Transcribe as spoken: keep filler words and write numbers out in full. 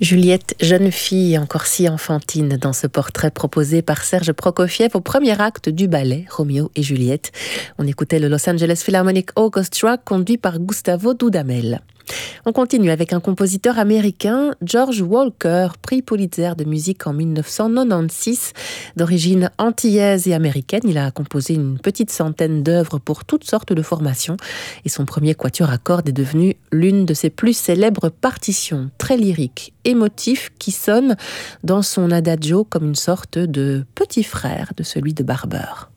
Juliette, jeune fille encore si enfantine dans ce portrait proposé par Serge Prokofiev au premier acte du ballet Roméo et Juliette. On écoutait le Los Angeles Philharmonic Orchestra conduit par Gustavo Dudamel. On continue avec un compositeur américain, George Walker, prix Pulitzer de musique en dix-neuf cent quatre-vingt-seize. D'origine antillaise et américaine, il a composé une petite centaine d'œuvres pour toutes sortes de formations et son premier quatuor à cordes est devenu l'une de ses plus célèbres partitions, très lyrique, émotif, qui sonne dans son adagio comme une sorte de petit frère de celui de Barber.